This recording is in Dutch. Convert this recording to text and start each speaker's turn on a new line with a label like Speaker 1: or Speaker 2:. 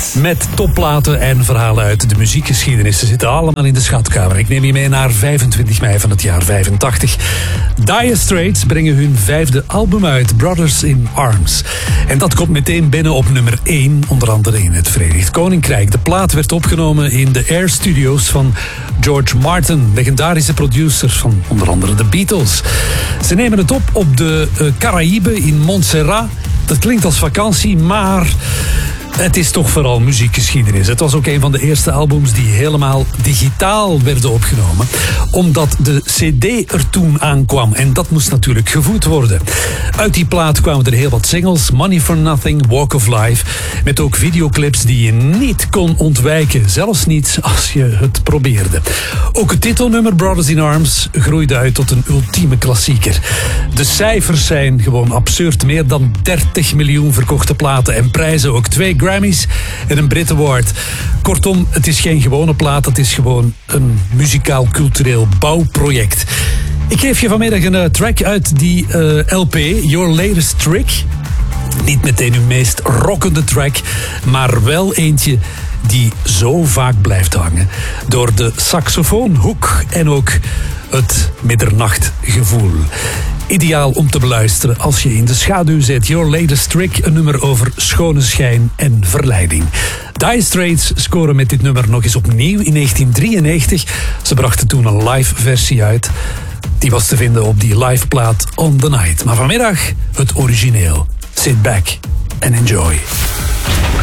Speaker 1: Met topplaten en verhalen uit de muziekgeschiedenis. Ze zitten allemaal in de schatkamer. Ik neem je mee naar 25 mei van het jaar 85. Dire Straits brengen hun 5e album uit, Brothers in Arms. En dat komt meteen binnen op nummer 1, onder andere in het Verenigd Koninkrijk. De plaat werd opgenomen in de Air Studios van George Martin, legendarische producer van onder andere de Beatles. Ze nemen het op de Caraïbe in Montserrat. Dat klinkt als vakantie, maar het is toch vooral muziekgeschiedenis. Het was ook een van de eerste albums die helemaal digitaal werden opgenomen. Omdat de CD er toen aankwam. En dat moest natuurlijk gevoed worden. Uit die plaat kwamen er heel wat singles. Money for Nothing, Walk of Life. Met ook videoclips die je niet kon ontwijken. Zelfs niet als je het probeerde. Ook het titelnummer Brothers in Arms groeide uit tot een ultieme klassieker. De cijfers zijn gewoon absurd. Meer dan 30 miljoen verkochte platen en prijzen. Ook 2 Grammys en een Brit Award. Kortom, het is geen gewone plaat, het is gewoon een muzikaal-cultureel bouwproject. Ik geef je vanmiddag een track uit die LP, Your Latest Trick. Niet meteen uw meest rockende track, maar wel eentje die zo vaak blijft hangen. Door de saxofoonhoek en ook het middernachtgevoel. Ideaal om te beluisteren als je in de schaduw zit. Your Latest Trick, een nummer over schone schijn en verleiding. Dire Straits scoren met dit nummer nog eens opnieuw in 1993. Ze brachten toen een live versie uit. Die was te vinden op die liveplaat On The Night. Maar vanmiddag het origineel. Sit back and enjoy.